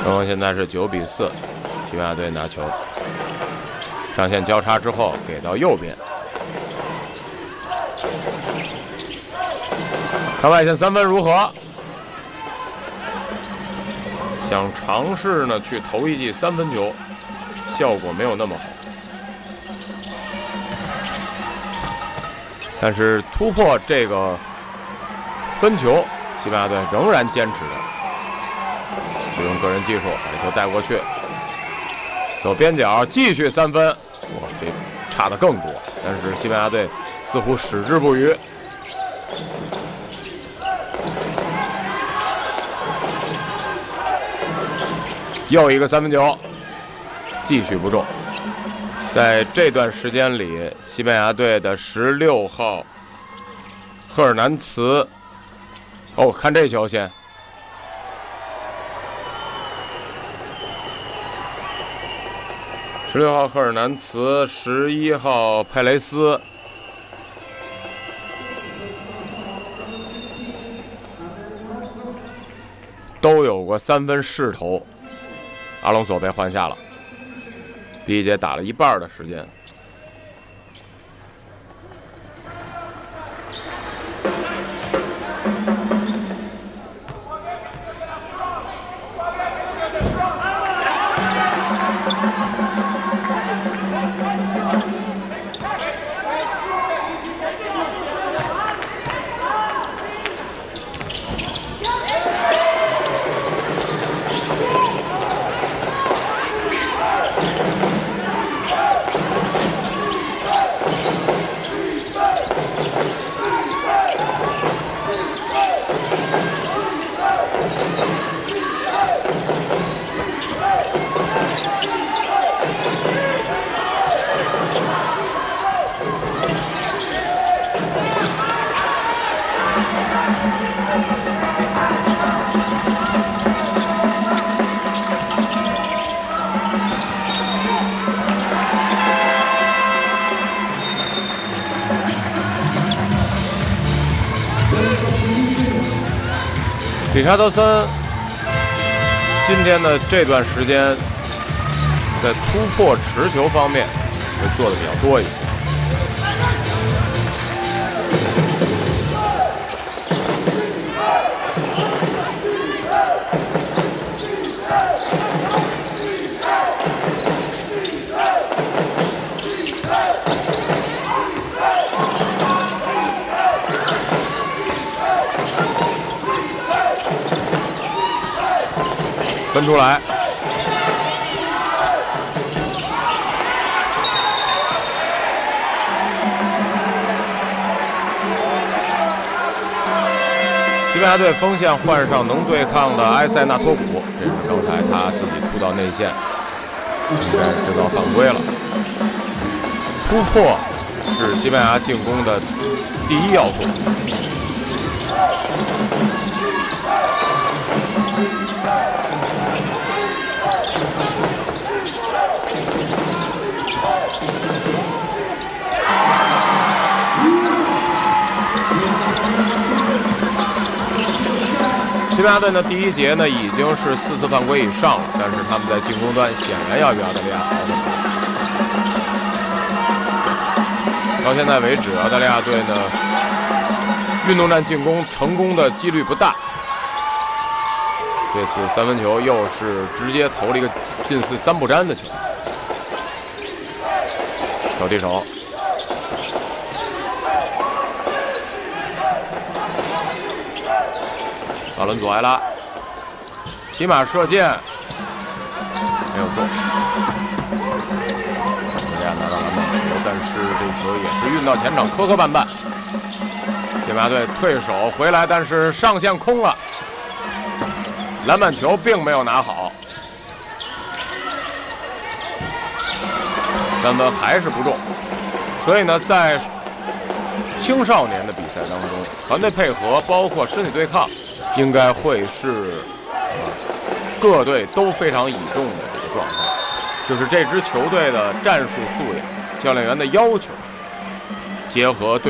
双方现在是9比4，西班牙队拿球，上线交叉之后给到右边，看外线3分如何？想尝试呢去投一记3分球，效果没有那么好。但是突破这个分球，西班牙队仍然坚持着，利用个人技术把球带过去，走边角继续3分，哇，这差的更多。但是西班牙队似乎矢志不渝。又一个3分球，继续不中。在这段时间里，西班牙队的16号赫尔南茨，哦，看这球先。16号赫尔南茨，11号佩雷斯，都有过3分试投。阿隆索被换下了，第一节打了一半的时间。理查德森今天的这段时间在突破持球方面会做的比较多一些。分出来，西班牙队锋线换上能对抗的埃塞纳托古，这是刚才他自己突到内线，应该制造犯规了。突破是西班牙进攻的第一要素。西班牙队呢，第一节呢已经是4次犯规以上了，但是他们在进攻端显然要比澳大利亚好很多。到现在为止，澳大利亚队呢运动战进攻成功的几率不大。这次3分球又是直接投了一个近似3不沾的球，手递手。巴伦佐埃拉骑马射箭没有中，这样拿到篮板球，但是这球也是运到前场磕磕绊绊。西班牙队退守回来，但是上线空了，篮板球并没有拿好，3分还是不中。所以呢，在青少年的比赛当中，团队配合包括身体对抗应该会是各队都非常倚重的这个状态，就是这支球队的战术素养、教练员的要求，结合对